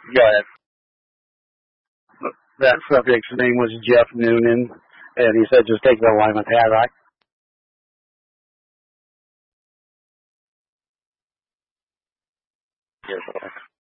Go ahead. That subject's name was Jeff Noonan, and he said just take the alignment hat, right? Yes.